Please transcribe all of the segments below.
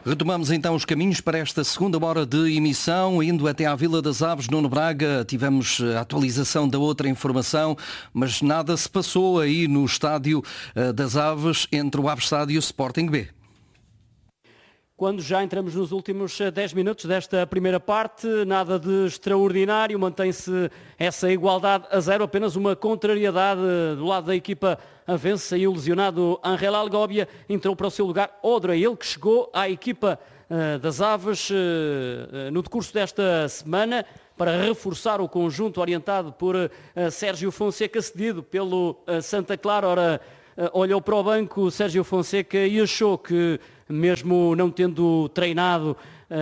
Retomamos então os caminhos para esta segunda hora de emissão, indo até à Vila das Aves, Nuno Braga. Tivemos a atualização da outra informação, mas nada se passou aí no estádio das Aves, entre o Aves Estádio e o Sporting B. Quando já entramos nos últimos 10 minutos desta primeira parte, nada de extraordinário, mantém-se essa igualdade a 0, apenas uma contrariedade do lado da equipa avense. Saiu lesionado Angel Algóbia, entrou para o seu lugar Odrail, que chegou à equipa das Aves no decurso desta semana para reforçar o conjunto orientado por Sérgio Fonseca, cedido pelo Santa Clara. Ora, olhou para o banco Sérgio Fonseca e achou que, mesmo não tendo treinado,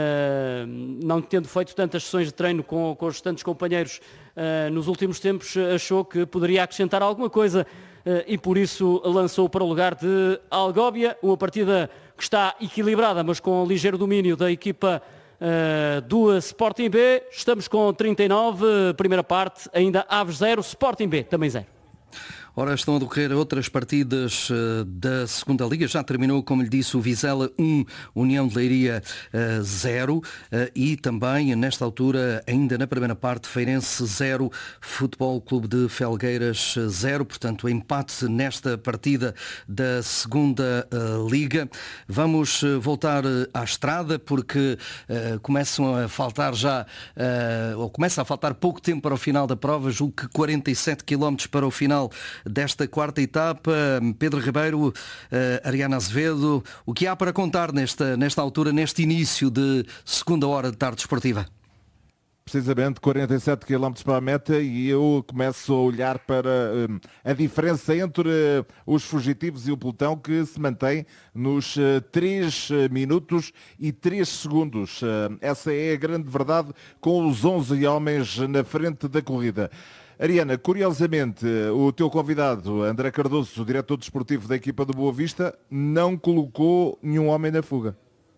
não tendo feito tantas sessões de treino com os restantes companheiros nos últimos tempos, achou que poderia acrescentar alguma coisa e por isso lançou para o lugar de Algóbia. Uma partida que está equilibrada, mas com ligeiro domínio da equipa do Sporting B. Estamos com 39, primeira parte, ainda Aves 0, Sporting B também 0. Ora, estão a decorrer outras partidas da segunda Liga. Já terminou, como lhe disse, o Vizela 1, União de Leiria 0 e também, nesta altura, ainda na primeira parte, Feirense 0, Futebol Clube de Felgueiras 0. Portanto, empate nesta partida da segunda Liga. Vamos voltar à estrada porque começam a faltar já, ou começa a faltar pouco tempo para o final da prova. Julgo que 47 km para o final desta quarta etapa. Pedro Ribeiro, Ariana Azevedo, o que há para contar nesta altura, neste início de segunda hora de tarde esportiva? Precisamente 47 km para a meta e eu começo a olhar para a diferença entre os fugitivos e o pelotão, que se mantém nos 3 minutos e 3 segundos. Essa é a grande verdade, com os 11 homens na frente da corrida. Ariana, curiosamente, o teu convidado, André Cardoso, o diretor desportivo da equipa do Boa Vista, não colocou nenhum homem na fuga.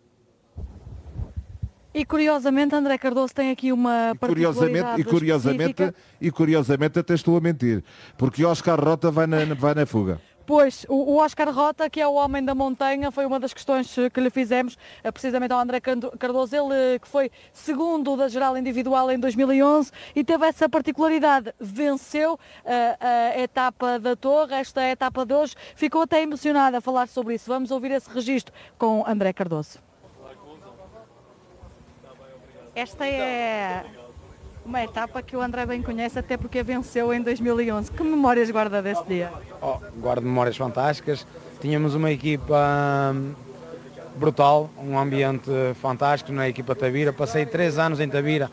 E curiosamente, André Cardoso tem aqui uma particularidade específica. E curiosamente até estou a mentir, porque Oscar Rota vai na fuga. Pois, o Oscar Rota, que é o homem da montanha, foi uma das questões que lhe fizemos, precisamente ao André Cardoso, ele que foi segundo da geral individual em 2011 e teve essa particularidade, venceu a etapa da Torre, esta etapa de hoje, ficou até emocionado a falar sobre isso. Vamos ouvir esse registro com André Cardoso. Esta é uma etapa que o André bem conhece, até porque venceu em 2011. Que memórias guarda desse dia? Guardo memórias fantásticas. Tínhamos uma equipa brutal, um ambiente fantástico na equipa Tavira. Passei 3 anos em Tavira,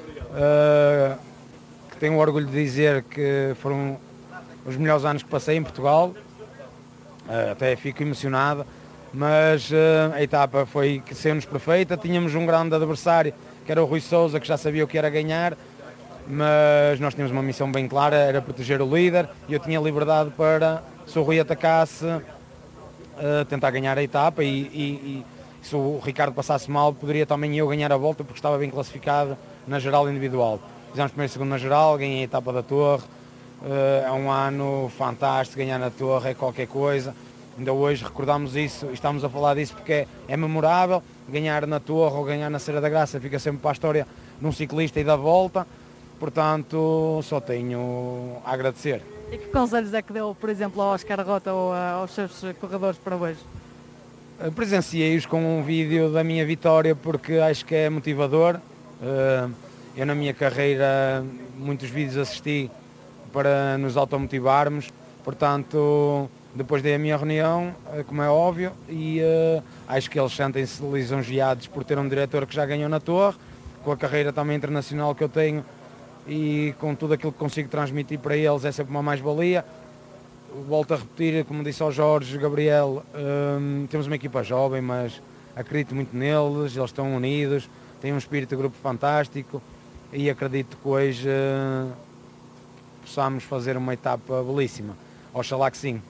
que tenho o orgulho de dizer que foram os melhores anos que passei em Portugal. Até fico emocionado, mas a etapa foi que saiu-nos perfeita. Tínhamos um grande adversário, que era o Rui Sousa, que já sabia o que era ganhar, mas nós tínhamos uma missão bem clara, era proteger o líder, e eu tinha liberdade para, se o Rui atacasse, tentar ganhar a etapa, e se o Ricardo passasse mal, poderia também eu ganhar a volta, porque estava bem classificado na geral individual. Fizemos primeiro e segundo na geral, ganhei a etapa da Torre. É um ano fantástico, ganhar na Torre é qualquer coisa. Ainda hoje recordamos isso, estamos a falar disso porque é memorável. Ganhar na Torre ou ganhar na Serra da Graça fica sempre para a história de um ciclista e da volta. Portanto, só tenho a agradecer. E que conselhos é que deu, por exemplo, ao Oscar Rota ou aos seus corredores para hoje? Presenciei-os com um vídeo da minha vitória porque acho que é motivador. Eu na minha carreira muitos vídeos assisti para nos automotivarmos. Portanto, depois dei a minha reunião, como é óbvio, e acho que eles sentem-se lisonjeados por ter um diretor que já ganhou na Torre, com a carreira também internacional que eu tenho e com tudo aquilo que consigo transmitir para eles, é sempre uma mais-valia. Volto a repetir, como disse ao Jorge, Gabriel, temos uma equipa jovem, mas acredito muito neles, eles estão unidos, têm um espírito de grupo fantástico e acredito que hoje possamos fazer uma etapa belíssima. Oxalá que sim.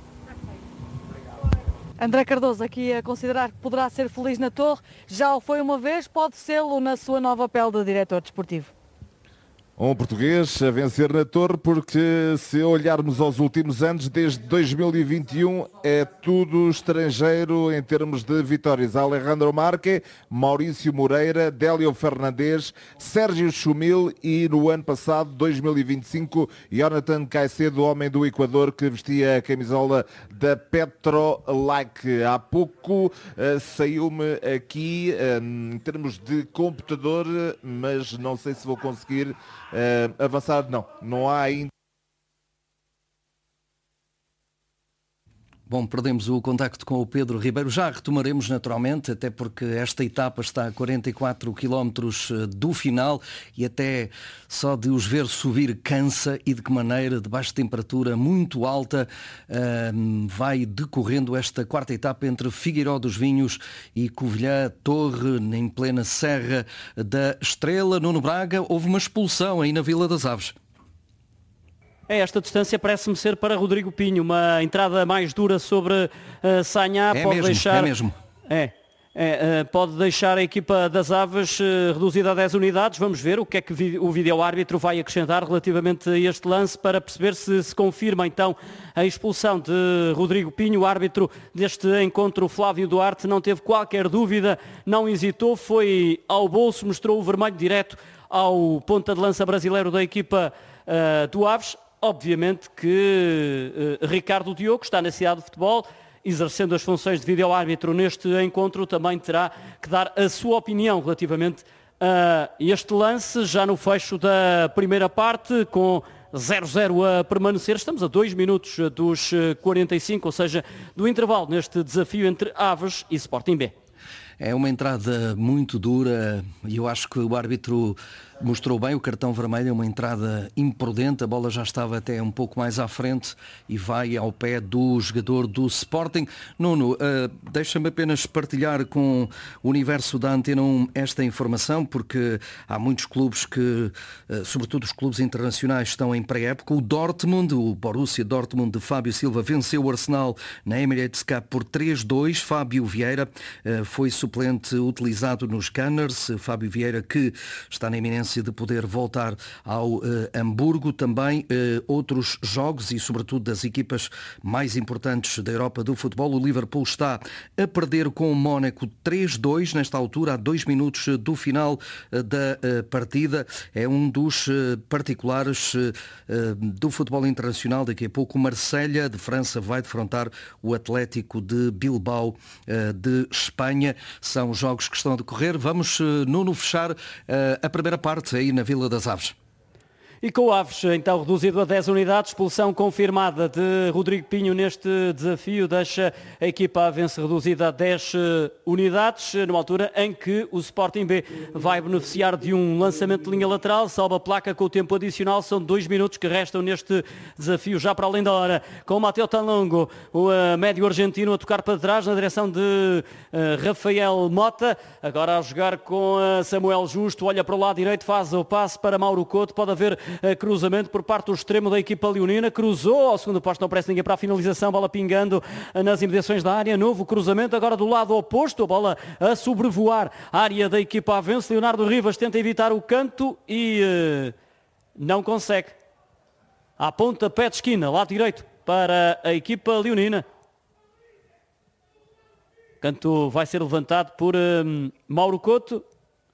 André Cardoso aqui a considerar que poderá ser feliz na Torre, já o foi uma vez, pode sê-lo na sua nova pele de diretor desportivo. um português a vencer na Torre, porque se olharmos aos últimos anos, desde 2021, é tudo estrangeiro em termos de vitórias. Alejandro Marque, Maurício Moreira, Délio Fernandes, Sérgio Chumil e no ano passado, 2025, Jonathan Caicedo, homem do Equador, que vestia a camisola da Petrolike. Há pouco saiu-me aqui em termos de computador, mas não sei se vou conseguir avançar. Não há ainda. Bom, perdemos o contacto com o Pedro Ribeiro. Já retomaremos naturalmente, até porque esta etapa está a 44 km do final e até só de os ver subir cansa, e de que maneira, debaixo de temperatura muito alta, vai decorrendo esta quarta etapa entre Figueiró dos Vinhos e Covilhã Torre, em plena Serra da Estrela. Nuno Braga, houve uma expulsão aí na Vila das Aves. Esta distância parece-me ser para Rodrigo Pinho, uma entrada mais dura sobre Sagná. Pode deixar a equipa das Aves reduzida a 10 unidades. Vamos ver o que é que o vídeo-árbitro vai acrescentar relativamente a este lance para perceber se confirma então a expulsão de Rodrigo Pinho. O árbitro deste encontro, Flávio Duarte, não teve qualquer dúvida, não hesitou, foi ao bolso, mostrou o vermelho direto ao ponta de lança brasileiro da equipa do Aves. Obviamente que Ricardo Diogo está na cidade de futebol, exercendo as funções de vídeo-árbitro neste encontro, também terá que dar a sua opinião relativamente a este lance, já no fecho da primeira parte, com 0-0 a permanecer. Estamos a 2 minutos dos 45, ou seja, do intervalo neste desafio entre Aves e Sporting B. É uma entrada muito dura e eu acho que o árbitro mostrou bem. O cartão vermelho é uma entrada imprudente, a bola já estava até um pouco mais à frente e vai ao pé do jogador do Sporting. Nuno, deixa-me apenas partilhar com o universo da Antena 1 esta informação, porque há muitos clubes que, sobretudo os clubes internacionais, estão em pré-época. O Dortmund, o Borussia Dortmund de Fábio Silva, venceu o Arsenal na Emirates Cup por 3-2. Fábio Vieira foi suplente utilizado nos Gunners. Fábio Vieira, que está na iminência de poder voltar ao Hamburgo. Também outros jogos e sobretudo das equipas mais importantes da Europa do futebol. O Liverpool está a perder com o Mónaco 3-2 nesta altura, a 2 minutos do final da partida. É um dos particulares do futebol internacional. Daqui a pouco o Marselha de França vai defrontar o Atlético de Bilbao de Espanha. São jogos que estão a decorrer. Vamos, Nuno, fechar a primeira parte aí na Vila das Aves. E com o Aves, então, reduzido a 10 unidades, expulsão confirmada de Rodrigo Pinho neste desafio, deixa a equipa avense reduzida a 10 unidades, numa altura em que o Sporting B vai beneficiar de um lançamento de linha lateral, salva a placa com o tempo adicional, são 2 minutos que restam neste desafio, já para além da hora, com o Mateo Tanlongo, o médio argentino a tocar para trás, na direção de Rafael Mota, agora a jogar com Samuel Justo, olha para o lado direito, faz o passe para Mauro Couto, pode haver cruzamento por parte do extremo da equipa leonina, cruzou ao segundo posto, não parece ninguém para a finalização, bola pingando nas imediações da área, novo cruzamento agora do lado oposto, a bola a sobrevoar a área da equipa avense. Leonardo Rivas tenta evitar o canto e não consegue. À ponta, pé de esquina, lado direito para a equipa leonina. Canto vai ser levantado por Mauro Couto.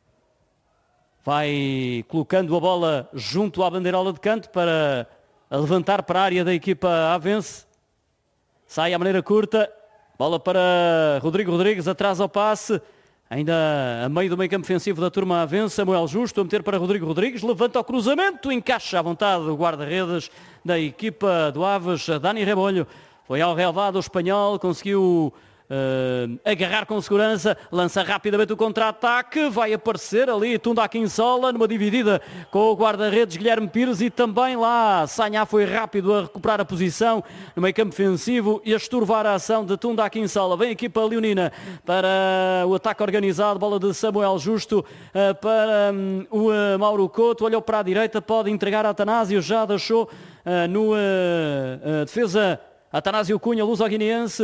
Vai colocando a bola junto à bandeirola de canto para levantar para a área da equipa avense. Sai à maneira curta. Bola para Rodrigo Rodrigues, atrás ao passe. Ainda a meio do meio campo ofensivo da turma avense. Samuel Justo a meter para Rodrigo Rodrigues. Levanta o cruzamento, encaixa à vontade o guarda-redes da equipa do Aves, Dani Rebolho. Foi ao relvado o espanhol, conseguiu agarrar com segurança, lança rapidamente o contra-ataque, vai aparecer ali Tunda Akinsola numa dividida com o guarda-redes Guilherme Pires e também lá Sagná foi rápido a recuperar a posição no meio campo ofensivo e a esturvar a ação de Tunda Akinsola. Vem a equipa leonina para o ataque organizado, bola de Samuel Justo para o Mauro Couto, olhou para a direita, pode entregar a Atanásio, já deixou no defesa Atanásio Cunha, luso-guineense.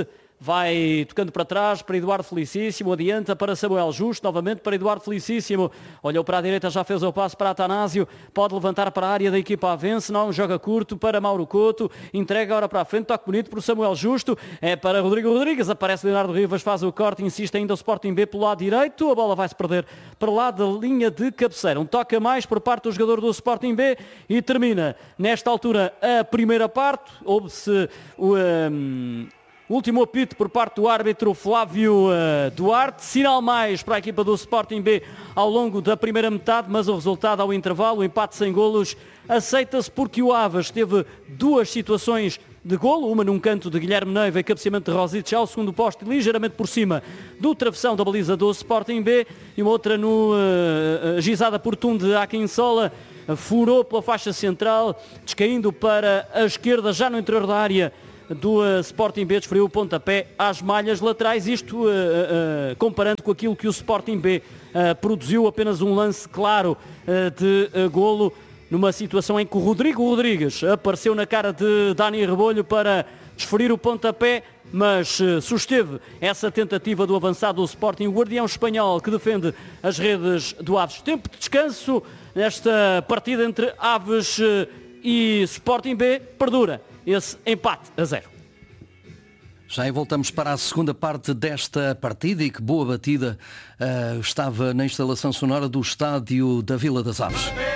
vai tocando para trás para Eduardo Felicíssimo, adianta para Samuel Justo, novamente para Eduardo Felicíssimo, olhou para a direita, já fez o passo para Atanásio, pode levantar para a área da equipa Avense, não, joga curto para Mauro Couto, entrega agora para a frente, toque bonito para o Samuel Justo, é para Rodrigo Rodrigues, aparece Leonardo Rivas, faz o corte, insiste ainda o Sporting B pelo lado direito, a bola vai-se perder para lá da linha de cabeceira, um toque a mais por parte do jogador do Sporting B e termina nesta altura a primeira parte, houve-se o último apito por parte do árbitro Flávio Duarte, sinal mais para a equipa do Sporting B ao longo da primeira metade, mas o resultado ao intervalo, o empate sem golos, aceita-se porque o Aves teve duas situações de golo, uma num canto de Guilherme Neiva e cabeceamento de Rosic ao segundo poste, ligeiramente por cima do travessão da baliza do Sporting B, e uma outra no gizada por Tunde Akinsola, furou pela faixa central, descaindo para a esquerda, já no interior da área do Sporting B, desferiu o pontapé às malhas laterais, isto comparando com aquilo que o Sporting B produziu, apenas um lance claro de golo, numa situação em que o Rodrigo Rodrigues apareceu na cara de Dani Rebolho para desferir o pontapé, mas susteve essa tentativa do avançado do Sporting, o guardião espanhol que defende as redes do Aves. Tempo de descanso nesta partida entre Aves e Sporting B, perdura esse empate a 0. Já aí voltamos para a segunda parte desta partida, e que boa batida estava na instalação sonora do estádio da Vila das Aves.